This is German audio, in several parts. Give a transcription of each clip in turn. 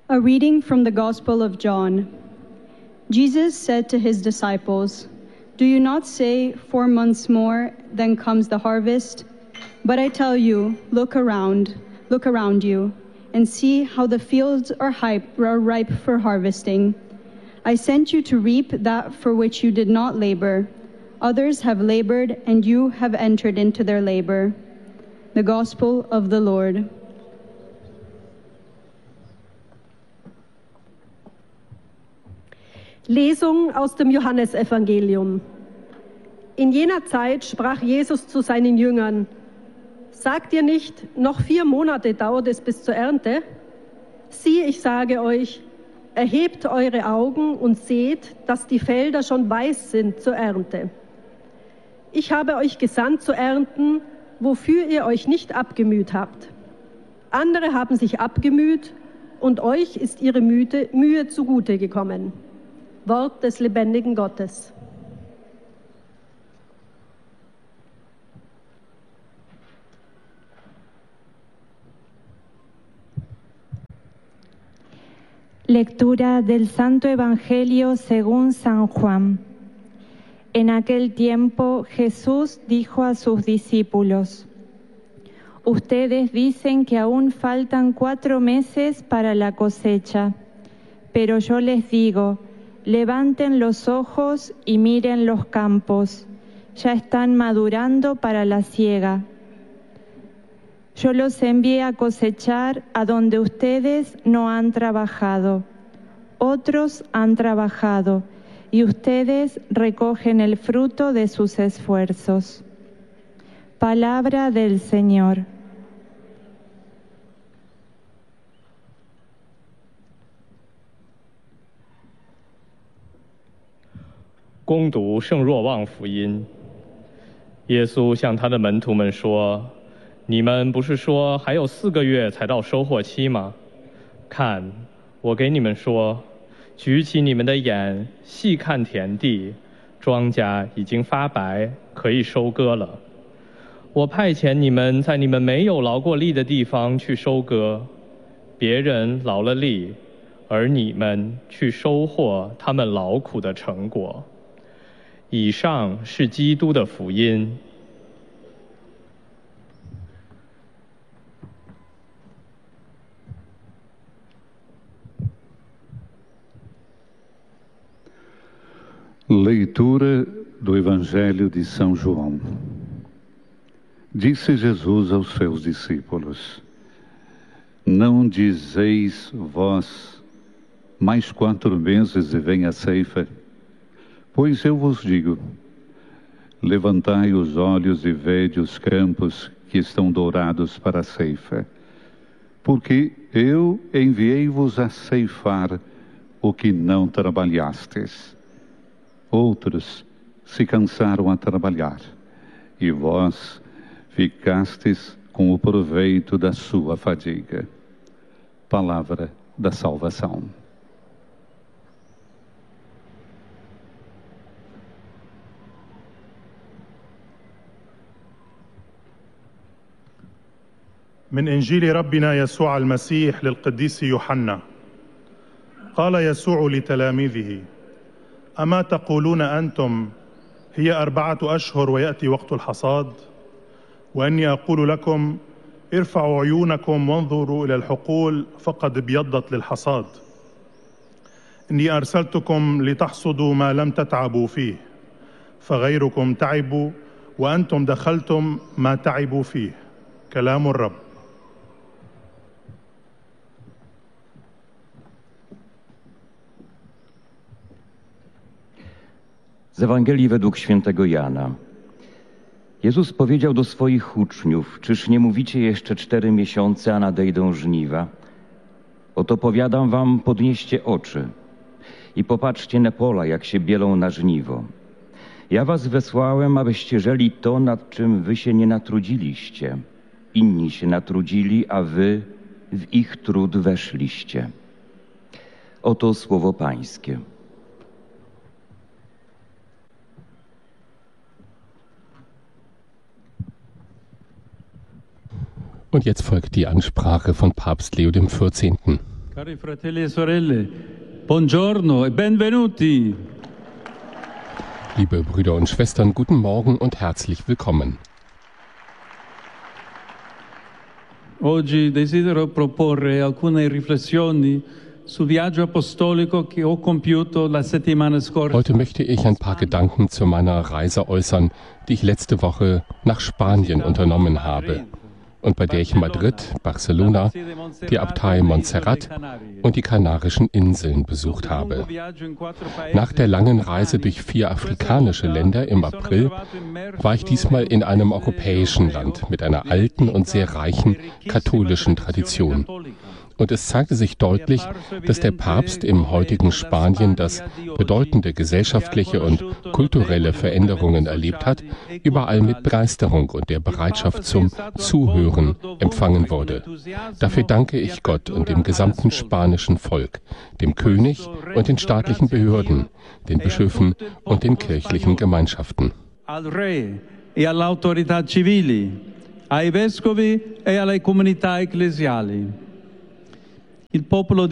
A reading from the Gospel of John. Jesus said to his disciples, "Do you not say, 4 months more, then comes the harvest? But I tell you, look around you, and see how the fields are ripe for harvesting. I sent you to reap that for which you did not labor. Others have labored, and you have entered into their labor." The Gospel of the Lord. Lesung aus dem Johannesevangelium. In jener Zeit sprach Jesus zu seinen Jüngern: Sagt ihr nicht, noch 4 Monate dauert es bis zur Ernte? Siehe, ich sage euch, erhebt eure Augen und seht, dass die Felder schon weiß sind zur Ernte. Ich habe euch gesandt zu ernten, wofür ihr euch nicht abgemüht habt. Andere haben sich abgemüht, und euch ist ihre Mühe zugute gekommen. Wort des lebendigen Gottes. Lectura del Santo Evangelio según San Juan. En aquel tiempo Jesús dijo a sus discípulos: Ustedes dicen que aún faltan 4 meses para la cosecha, pero yo les digo, levanten los ojos y miren los campos, ya están madurando para la siega. Yo los envié a cosechar a donde ustedes no han trabajado. Otros han trabajado y ustedes recogen el fruto de sus esfuerzos. Palabra del Señor. 恭读圣若望福音。耶稣向他的门徒们说：你们不是说还有4个月才到收获期吗？看，我给你们说，举起你们的眼，细看田地，庄稼已经发白，可以收割了。我派遣你们在你们没有劳过力的地方去收割，别人劳了力，而你们去收获他们劳苦的成果。以上是基督的福音。 Leitura do Evangelho de São João. Disse Jesus aos seus discípulos: Não dizeis vós, mais 4 meses e vem a ceifa? Pois eu vos digo, levantai os olhos e vede os campos que estão dourados para a ceifa, porque eu enviei-vos a ceifar o que não trabalhastes. Outros se cansaram a trabalhar, e vós ficastes com o proveito da sua fadiga. Palavra da salvação. من إنجيل ربنا يسوع المسيح للقديس يوحنا. قال يسوع لتلاميذه: أما تقولون أنتم هي 4 أشهر ويأتي وقت الحصاد؟ وإني أقول لكم ارفعوا عيونكم وانظروا إلى الحقول فقد ابيضت للحصاد. إني أرسلتكم لتحصدوا ما لم تتعبوا فيه، فغيركم تعبوا وأنتم دخلتم ما تعبوا فيه. كلام الرب. Z Ewangelii według świętego Jana. Jezus powiedział do swoich uczniów: Czyż nie mówicie jeszcze 4 miesiące, a nadejdą żniwa? Oto powiadam wam, podnieście oczy i popatrzcie na pola, jak się bielą na żniwo. Ja was wesłałem, abyście żeli to, nad czym wy się nie natrudziliście. Inni się natrudzili, a wy w ich trud weszliście. Oto słowo Pańskie. Und jetzt folgt die Ansprache von Papst Leo XIV. Cari fratelli e sorelle, buongiorno e benvenuti. Liebe Brüder und Schwestern, guten Morgen und herzlich willkommen. Oggi desidero proporre alcune riflessioni sul viaggio apostolico che ho compiuto la settimana scorsa. Heute möchte ich ein paar Gedanken zu meiner Reise äußern, die ich letzte Woche nach Spanien unternommen habe und bei der ich Madrid, Barcelona, die Abtei Montserrat und die Kanarischen Inseln besucht habe. Nach der langen Reise durch 4 afrikanische Länder im April war ich diesmal in einem europäischen Land mit einer alten und sehr reichen katholischen Tradition. Und es zeigte sich deutlich, dass der Papst im heutigen Spanien, das bedeutende gesellschaftliche und kulturelle Veränderungen erlebt hat, überall mit Begeisterung und der Bereitschaft zum Zuhören empfangen wurde. Dafür danke ich Gott und dem gesamten spanischen Volk, dem König und den staatlichen Behörden, den Bischöfen und den kirchlichen Gemeinschaften. Al re e all'autorità civili, ai vescovi e alle comunità ecclesiali. Das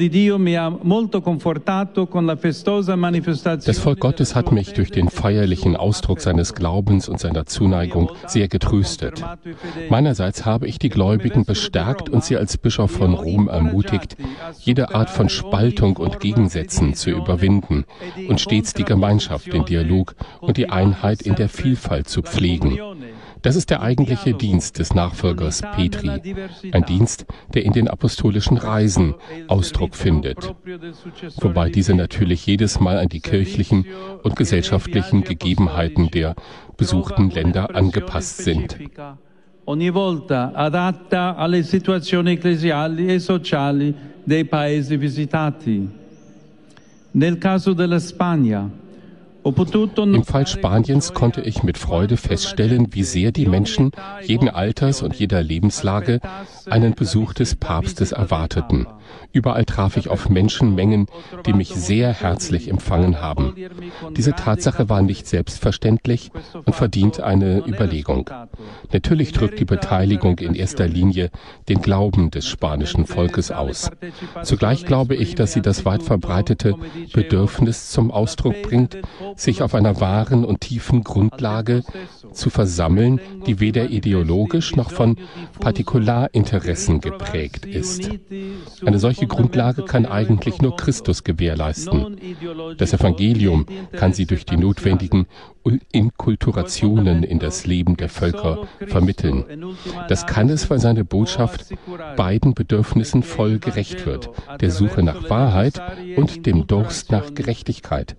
Volk Gottes hat mich durch den feierlichen Ausdruck seines Glaubens und seiner Zuneigung sehr getröstet. Meinerseits habe ich die Gläubigen bestärkt und sie als Bischof von Rom ermutigt, jede Art von Spaltung und Gegensätzen zu überwinden und stets die Gemeinschaft, den Dialog und die Einheit in der Vielfalt zu pflegen. Das ist der eigentliche Dienst des Nachfolgers Petri, ein Dienst, der in den apostolischen Reisen Ausdruck findet, wobei diese natürlich jedes Mal an die kirchlichen und gesellschaftlichen Gegebenheiten der besuchten Länder angepasst sind. Ogni volta adatta alle situazioni ecclesiali e sociali dei paesi visitati. Nel caso della Spagna, im Fall Spaniens konnte ich mit Freude feststellen, wie sehr die Menschen jeden Alters und jeder Lebenslage einen Besuch des Papstes erwarteten. Überall traf ich auf Menschenmengen, die mich sehr herzlich empfangen haben. Diese Tatsache war nicht selbstverständlich und verdient eine Überlegung. Natürlich drückt die Beteiligung in erster Linie den Glauben des spanischen Volkes aus. Zugleich glaube ich, dass sie das weit verbreitete Bedürfnis zum Ausdruck bringt, sich auf einer wahren und tiefen Grundlage zu versammeln, die weder ideologisch noch von Partikularinteressen geprägt ist. Eine solche Grundlage kann eigentlich nur Christus gewährleisten. Das Evangelium kann sie durch die notwendigen Inkulturationen in das Leben der Völker vermitteln. Das kann es, weil seine Botschaft beiden Bedürfnissen voll gerecht wird, der Suche nach Wahrheit und dem Durst nach Gerechtigkeit.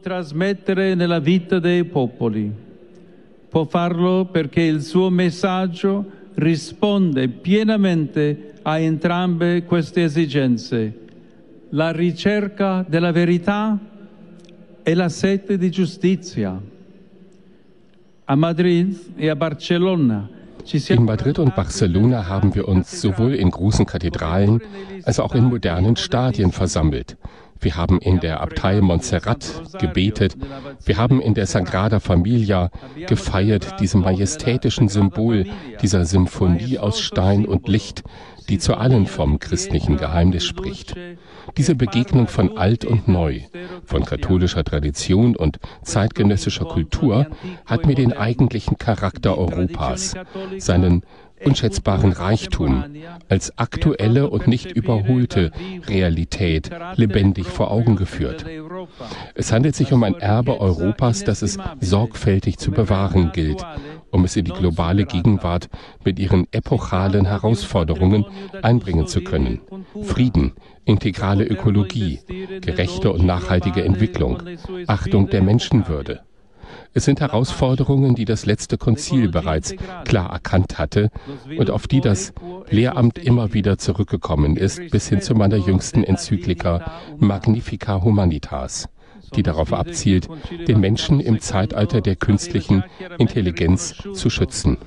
Può farlo perché il suo messaggio risponde pienamente a entrambe queste esigenze: la ricerca della verità e la sete di giustizia. A Madrid e a Barcelona. In Madrid und Barcelona haben wir uns sowohl in großen Kathedralen als auch in modernen Stadien versammelt. Wir haben in der Abtei Montserrat gebetet. Wir haben in der Sagrada Familia gefeiert, diesem majestätischen Symbol dieser Symphonie aus Stein und Licht, die zu allen vom christlichen Geheimnis spricht. Diese Begegnung von Alt und Neu, von katholischer Tradition und zeitgenössischer Kultur hat mir den eigentlichen Charakter Europas, seinen unschätzbaren Reichtum als aktuelle und nicht überholte Realität lebendig vor Augen geführt. Es handelt sich um ein Erbe Europas, das es sorgfältig zu bewahren gilt, um es in die globale Gegenwart mit ihren epochalen Herausforderungen einbringen zu können. Frieden, integrale Ökologie, gerechte und nachhaltige Entwicklung, Achtung der Menschenwürde. Es sind Herausforderungen, die das letzte Konzil bereits klar erkannt hatte und auf die das Lehramt immer wieder zurückgekommen ist, bis hin zu meiner jüngsten Enzyklika Magnifica Humanitas, die darauf abzielt, den Menschen im Zeitalter der künstlichen Intelligenz zu schützen.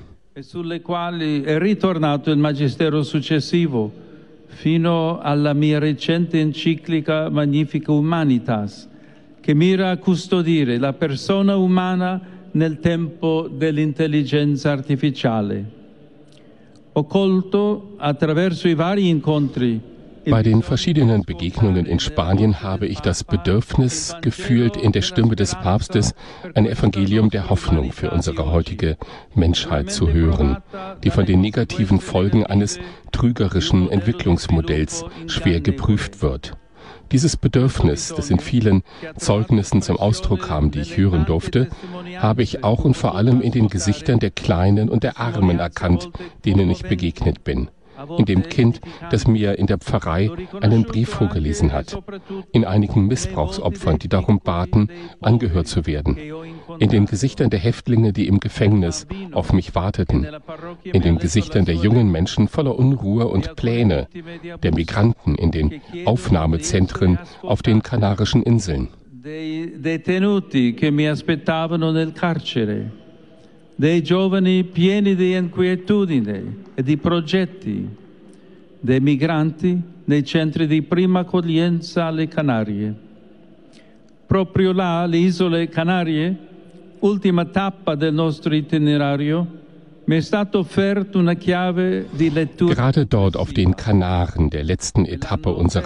Fino alla mia recente enciclica Magnifica Humanitas, che mira a custodire la persona umana nel tempo dell'intelligenza artificiale. Ho colto, attraverso i vari incontri Bei den verschiedenen Begegnungen in Spanien habe ich das Bedürfnis gefühlt, in der Stimme des Papstes ein Evangelium der Hoffnung für unsere heutige Menschheit zu hören, die von den negativen Folgen eines trügerischen Entwicklungsmodells schwer geprüft wird. Dieses Bedürfnis, das in vielen Zeugnissen zum Ausdruck kam, die ich hören durfte, habe ich auch und vor allem in den Gesichtern der Kleinen und der Armen erkannt, denen ich begegnet bin. In dem Kind, das mir in der Pfarrei einen Brief vorgelesen hat. In einigen Missbrauchsopfern, die darum baten, angehört zu werden. In den Gesichtern der Häftlinge, die im Gefängnis auf mich warteten. In den Gesichtern der jungen Menschen voller Unruhe und Pläne. Der Migranten in den Aufnahmezentren auf den Kanarischen Inseln. Dei giovani pieni di inquietudine e di progetti, dei migranti nei centri di prima accoglienza alle Canarie. Proprio là, le isole Canarie, ultima tappa del nostro itinerario, mi è stata offerta una chiave di lettura. Gerade dort auf den Kanaren, der letzten Etappe unserer